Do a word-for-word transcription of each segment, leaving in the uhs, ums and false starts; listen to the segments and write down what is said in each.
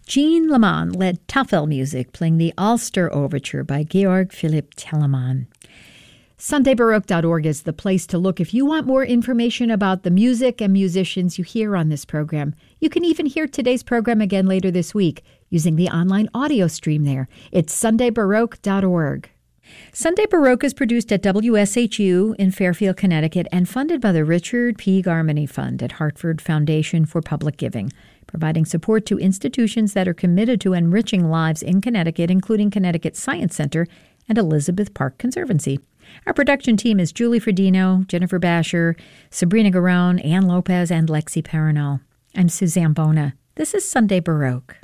Jean Lamont led Tafel Music, playing the Ulster Overture by Georg Philipp Telemann. Sunday Baroque dot org is the place to look if you want more information about the music and musicians you hear on this program. You can even hear today's program again later this week using the online audio stream there. It's Sunday Baroque dot org. Sunday Baroque is produced at W S H U in Fairfield, Connecticut, and funded by the Richard P. Garmany Fund at Hartford Foundation for Public Giving, providing support to institutions that are committed to enriching lives in Connecticut, including Connecticut Science Center and Elizabeth Park Conservancy. Our production team is Julie Fredino, Jennifer Basher, Sabrina Garone, Ann Lopez, and Lexi Paranol. I'm Suzanne Bona. This is Sunday Baroque.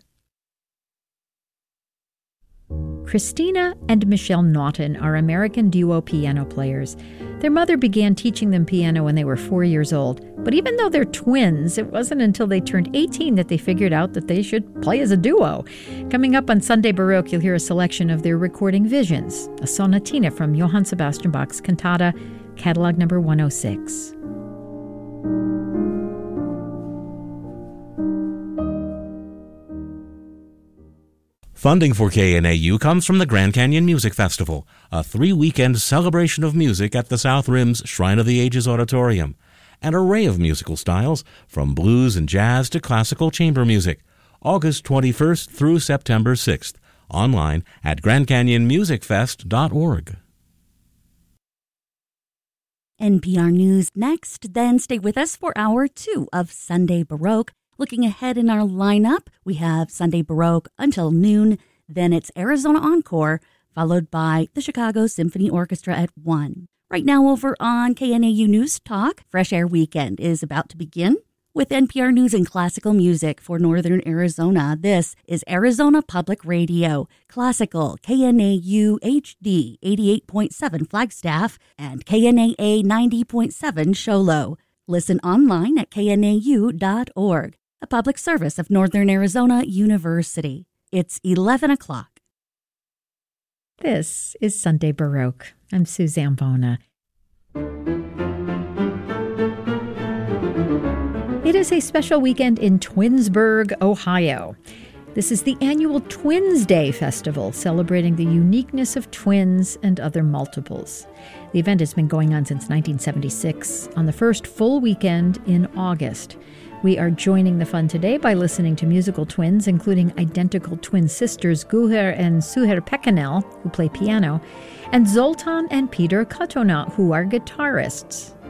Christina and Michelle Naughton are American duo piano players. Their mother began teaching them piano when they were four years old. But even though they're twins, it wasn't until they turned eighteen that they figured out that they should play as a duo. Coming up on Sunday Baroque, you'll hear a selection of their recording Visions, a sonatina from Johann Sebastian Bach's cantata, catalog number one oh six. Funding for K N A U comes from the Grand Canyon Music Festival, a three-weekend celebration of music at the South Rim's Shrine of the Ages Auditorium. An array of musical styles, from blues and jazz to classical chamber music. August twenty-first through September sixth. Online at grand canyon music fest dot org. N P R News next, then stay with us for hour two of Sunday Baroque. Looking ahead in our lineup, we have Sunday Baroque until noon, then it's Arizona Encore, followed by the Chicago Symphony Orchestra at one. Right now over on K N A U News Talk, Fresh Air Weekend is about to begin. With N P R News and classical music for Northern Arizona, this is Arizona Public Radio, classical K N A U H D eighty-eight point seven Flagstaff and K N A A ninety point seven Show Low. Listen online at K N A U dot org. A public service of Northern Arizona University. It's eleven o'clock. This is Sunday Baroque. I'm Suzanne Bona. It is a special weekend in Twinsburg, Ohio. This is the annual Twins Day Festival, celebrating the uniqueness of twins and other multiples. The event has been going on since nineteen seventy-six, on the first full weekend in August. We are joining the fun today by listening to musical twins, including identical twin sisters Guher and Suher Pekanel, who play piano, and Zoltan and Peter Katona, who are guitarists.